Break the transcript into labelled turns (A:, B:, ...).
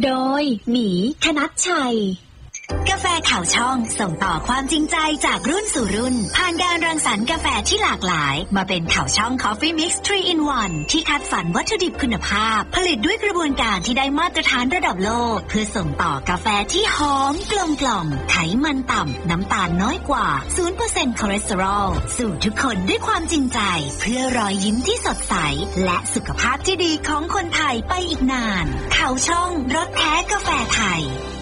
A: โดยหมีธนัชชัย
B: กาแฟข่าวช่องส่งต่อความจริงใจจากรุ่นสู่รุ่นผ่านการรังสรรค์กาแฟที่หลากหลายมาเป็นข่าวช่อง Coffee Mix 3 in 1 ที่คัดสรรวัตถุดิบคุณภาพผลิตด้วยกระบวนการที่ได้มาตรฐานระดับโลกเพื่อส่งต่อกาแฟที่หอมกลมกล่อมไขมันต่ำน้ำตาลน้อยกว่า 0% คอเลสเตอรอลสู่ทุกคนด้วยความจริงใจเพื่อรอยยิ้มที่สดใสและสุขภาพที่ดีของคนไทยไปอีกนานข่าวช่องรสแท้กาแฟไทย